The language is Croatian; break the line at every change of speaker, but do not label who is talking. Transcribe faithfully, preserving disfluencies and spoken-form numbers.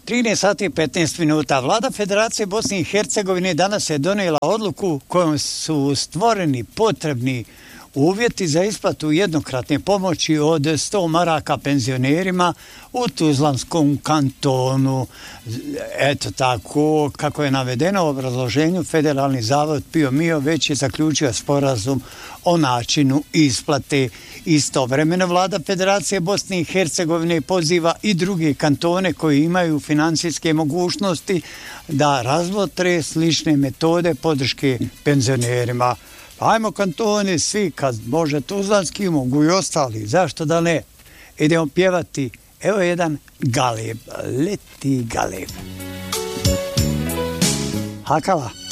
trinaest sati i petnaest minuta. Vlada Federacije Bosne i Hercegovine danas je donijela odluku kojom su stvoreni potrebni uvjeti za isplatu jednokratne pomoći od sto maraka penzionerima u Tuzlanskom kantonu. Eto tako, kako je navedeno u obrazloženju, Federalni zavod Pio Mio već je zaključio sporazum o načinu isplate. Istovremeno Vlada Federacije Bosne i Hercegovine poziva i druge kantone koji imaju financijske mogućnosti da razmotre slične metode podrške penzionerima. Ajmo kantoni svi, kad može Tuzlanski, mogu i ostali, zašto da ne? Idemo pjevati, evo jedan galeb, leti galeb. Hakala.